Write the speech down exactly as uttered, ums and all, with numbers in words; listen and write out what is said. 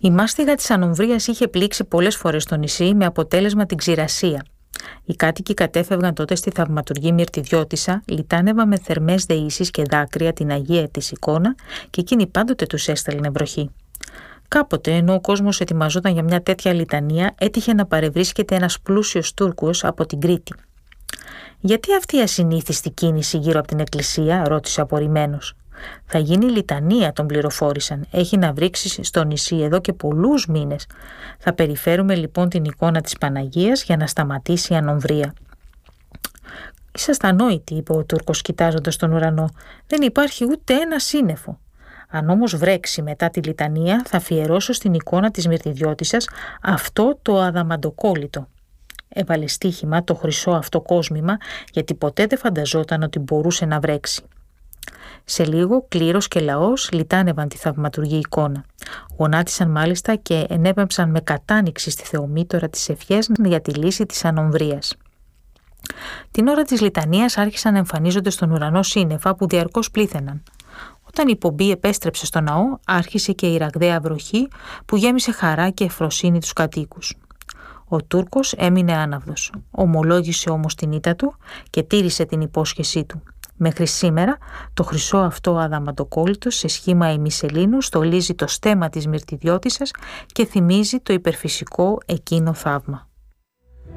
Η μάστιγα της ανομβρίας είχε πλήξει πολλές φορές το νησί με αποτέλεσμα την ξηρασία. Οι κάτοικοι κατέφευγαν τότε στη θαυματουργή Μυρτιδιώτισσα, λιτάνευαν με θερμές δεήσεις και δάκρυα την Αγία της εικόνα και εκείνη πάντοτε τους έστελνε βροχή. Κάποτε, ενώ ο κόσμος ετοιμαζόταν για μια τέτοια λιτανία, έτυχε να παρευρίσκεται ένας πλούσιος Τούρκος από την Κρήτη. «Γιατί αυτή η ασυνήθιστη κίνηση γύρω από την εκκλησία?» ρώτησε απορριμμένος. «Θα γίνει λιτανία», τον πληροφόρησαν. «Έχει να βρήξει στο νησί εδώ και πολλούς μήνες. Θα περιφέρουμε λοιπόν την εικόνα της Παναγίας για να σταματήσει η ανομβρία». «Είσαστε ανόητοι», είπε ο Τούρκος κοιτάζοντας τον ουρανό. «Δεν υπάρχει ούτε ένα σύννεφο. Αν όμως βρέξει μετά τη λιτανία, θα αφιερώσω στην εικόνα της Μυρτιδιώτισσας αυτό το αδαμαντοκόλλητο». Έβαλε στοίχημα το χρυσό αυτό κόσμημα, γιατί ποτέ δεν φανταζόταν ότι μπορούσε να βρέξει. Σε λίγο κλήρος και λαός λιτάνευαν τη θαυματουργή εικόνα. Γονάτισαν μάλιστα και ενέπεμψαν με κατάνοιξη στη Θεομήτωρα τις ευχές για τη λύση της ανομβρίας. Την ώρα της λιτανίας άρχισαν να εμφανίζονται στον ουρανό σύννεφα που διαρκώς πλήθαιναν. Όταν η πομπή επέστρεψε στο ναό, άρχισε και η ραγδαία βροχή που γέμισε χαρά και ευφροσύνη τους κατοίκους. Ο Τούρκος έμεινε άναυδος. Ομολόγησε όμως την ήττα του και τήρησε την υπόσχεσή του. Μέχρι σήμερα το χρυσό αυτό αδαμαντοκόλλητο σε σχήμα ημισελήνου στολίζει το στέμμα της Μυρτιδιώτισσας και θυμίζει το υπερφυσικό εκείνο θαύμα.